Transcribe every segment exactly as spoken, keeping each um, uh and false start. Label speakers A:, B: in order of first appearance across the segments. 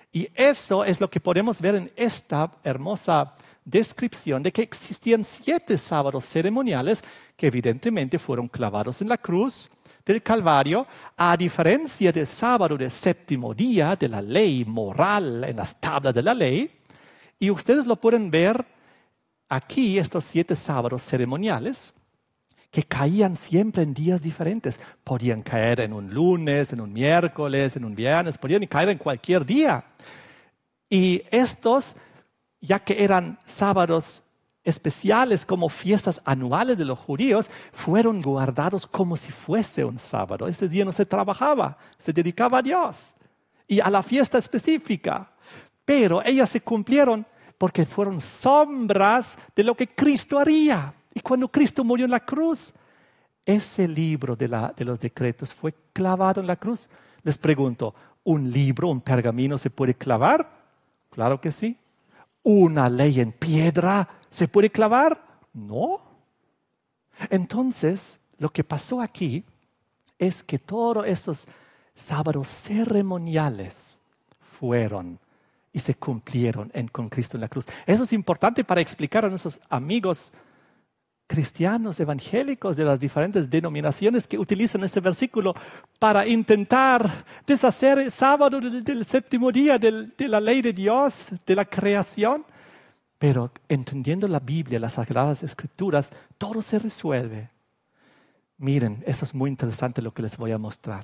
A: Y eso es lo que podemos ver en esta hermosa descripción de que existían siete sábados ceremoniales que evidentemente fueron clavados en la cruz del Calvario, a diferencia del sábado del séptimo día de la ley moral en las tablas de la ley. Y ustedes lo pueden ver aquí, estos siete sábados ceremoniales, que caían siempre en días diferentes. Podían caer en un lunes, en un miércoles, en un viernes, podían caer en cualquier día. Y estos, ya que eran sábados especiales como fiestas anuales de los judíos, fueron guardados como si fuese un sábado. Ese día no se trabajaba, se dedicaba a Dios y a la fiesta específica. Pero ellas se cumplieron porque fueron sombras de lo que Cristo haría. Y cuando Cristo murió en la cruz, ese libro de, la, de los decretos fue clavado en la cruz. Les pregunto, ¿un libro, un pergamino se puede clavar? Claro que sí. ¿Una ley en piedra se puede clavar? No. Entonces, lo que pasó aquí es que todos esos sábados ceremoniales fueron y se cumplieron en, con Cristo en la cruz. Eso es importante para explicar a nuestros amigos cristianos evangélicos de las diferentes denominaciones que utilizan este versículo para intentar deshacer el sábado del, del séptimo día del, de la ley de Dios, de la creación. Pero entendiendo la Biblia, las Sagradas Escrituras, todo se resuelve. Miren, eso es muy interesante lo que les voy a mostrar.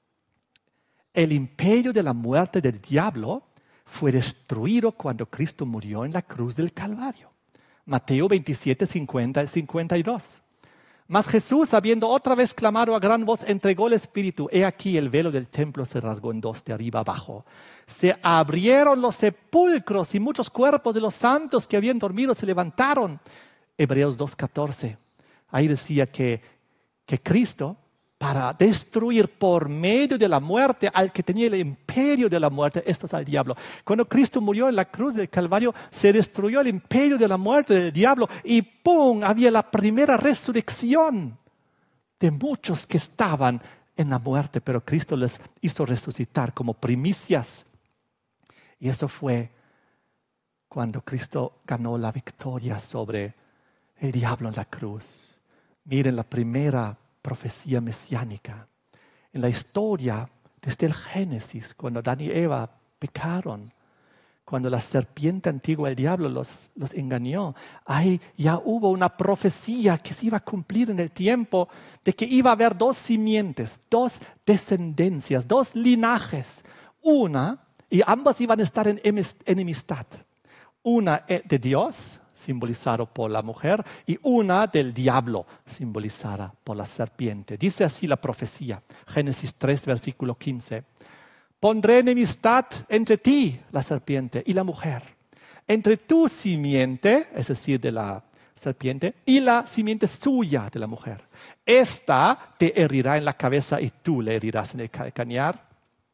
A: El imperio de la muerte del diablo fue destruido cuando Cristo murió en la cruz del Calvario. Mateo veintisiete, cincuenta y cincuenta y dos. Mas Jesús, habiendo otra vez clamado a gran voz, entregó el Espíritu. He aquí el velo del templo se rasgó en dos, de arriba abajo. Se abrieron los sepulcros y muchos cuerpos de los santos que habían dormido se levantaron. Hebreos dos, catorce. Ahí decía que, que Cristo, para destruir por medio de la muerte al que tenía el imperio de la muerte, esto es al diablo. Cuando Cristo murió en la cruz del Calvario, se destruyó el imperio de la muerte del diablo y ¡pum! Había la primera resurrección de muchos que estaban en la muerte, pero Cristo les hizo resucitar como primicias. Y eso fue cuando Cristo ganó la victoria sobre el diablo en la cruz. Miren la primera profecía mesiánica. En la historia, desde el Génesis, cuando Adán y Eva pecaron, cuando la serpiente antigua, el diablo, los, los engañó, ahí ya hubo una profecía que se iba a cumplir en el tiempo de que iba a haber dos simientes, dos descendencias, dos linajes. Una, y ambas iban a estar en enemistad. Una de Dios, simbolizado por la mujer, y una del diablo, simbolizada por la serpiente. Dice así la profecía, Génesis tres, versículo quince. Pondré enemistad entre ti, la serpiente, y la mujer, entre tu simiente, es decir, de la serpiente, y la simiente suya de la mujer. Esta te herirá en la cabeza y tú le herirás en el calcañar.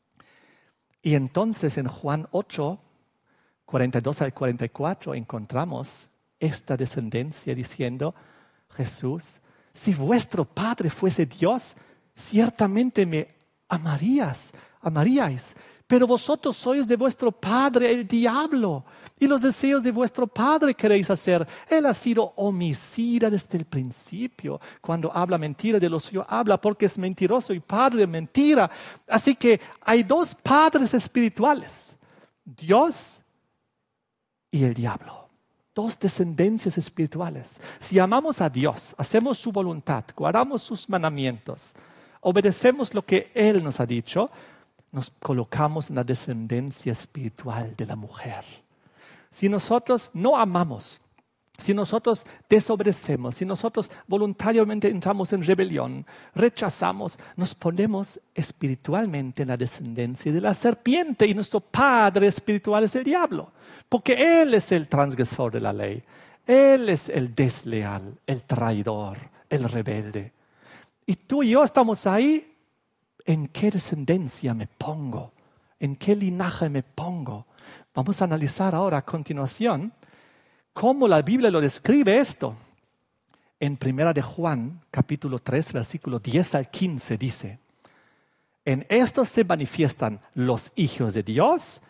A: Y entonces en Juan ocho, cuarenta y dos al cuarenta y cuatro encontramos esta descendencia diciendo, Jesús, si vuestro Padre fuese Dios, ciertamente me amarías, amaríais, pero vosotros sois de vuestro padre el diablo, y los deseos de vuestro padre queréis hacer. Él ha sido homicida desde el principio. Cuando habla mentira, de lo suyo habla, porque es mentiroso y padre de mentira. Así que hay dos padres espirituales, Dios y el diablo. Dos descendencias espirituales. Si amamos a Dios, hacemos su voluntad, guardamos sus mandamientos, obedecemos lo que Él nos ha dicho, nos colocamos en la descendencia espiritual de la mujer. Si nosotros no amamos, si nosotros desobedecemos, si nosotros voluntariamente entramos en rebelión, rechazamos, nos ponemos espiritualmente en la descendencia de la serpiente y nuestro padre espiritual es el diablo. Porque Él es el transgresor de la ley. Él es el desleal, el traidor, el rebelde. Y tú y yo estamos ahí. ¿En qué descendencia me pongo? ¿En qué linaje me pongo? Vamos a analizar ahora a continuación cómo la Biblia lo describe esto. En Primera de Juan, capítulo tres, versículo diez al quince, dice: En esto se manifiestan los hijos de Dios